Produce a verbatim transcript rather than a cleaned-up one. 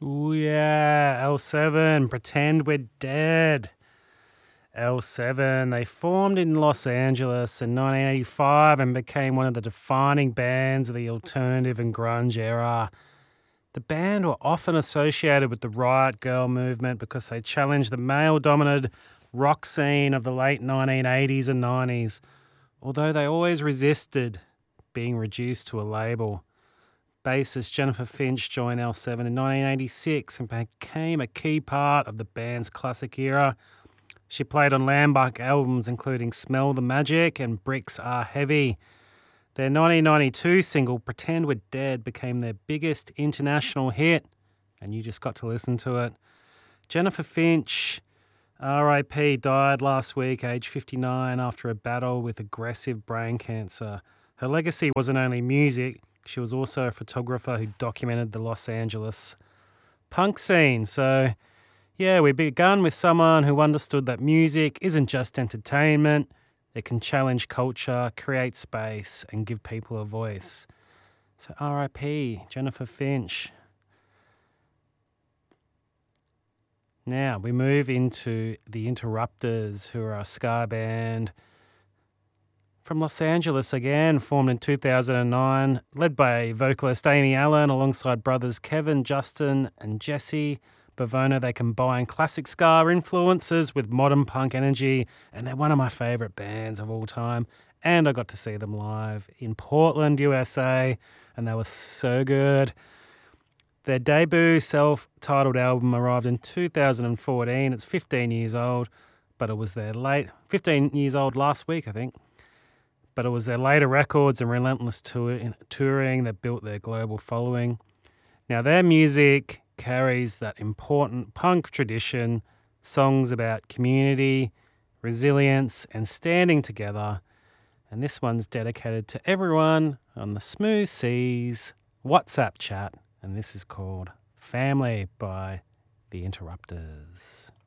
Ooh, yeah, L seven, Pretend We're Dead. L seven, they formed in Los Angeles in nineteen eighty-five and became one of the defining bands of the alternative and grunge era. The band were often associated with the Riot Girl movement because they challenged the male-dominated rock scene of the late nineteen eighties and nineties, although they always resisted being reduced to a label. Bassist Jennifer Finch joined L seven in nineteen eighty-six and became a key part of the band's classic era. She played on Lambach albums including Smell the Magic and Bricks Are Heavy. Their nineteen ninety-two single Pretend We're Dead became their biggest international hit, and you just got to listen to it. Jennifer Finch, R I P, died last week, age fifty-nine, after a battle with aggressive brain cancer. Her legacy wasn't only music, she was also a photographer who documented the Los Angeles punk scene. So, yeah, we begun with someone who understood that music isn't just entertainment. It can challenge culture, create space, and give people a voice. So R I P, Jennifer Finch. Now, we move into The Interrupters, who are a ska band from Los Angeles again, formed in two thousand nine, led by vocalist Amy Allen alongside brothers Kevin, Justin, and Jesse Bavona. They combine classic ska influences with modern punk energy, and they're one of my favourite bands of all time. And I got to see them live in Portland, U S A, and they were so good. Their debut self-titled album arrived in two thousand fourteen. It's fifteen years old, but it was their late, fifteen years old last week, I think. But it was their later records and relentless tour, touring that built their global following. Now, their music carries that important punk tradition, songs about community, resilience, and standing together. And this one's dedicated to everyone on the Smooth Seas WhatsApp chat. And this is called Family by The Interrupters.